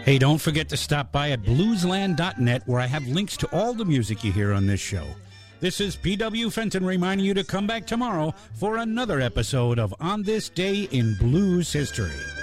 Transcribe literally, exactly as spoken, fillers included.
Hey, don't forget to stop by at bluesland dot net where I have links to all the music you hear on this show. This is P W Fenton reminding you to come back tomorrow for another episode of On This Day in Blues History.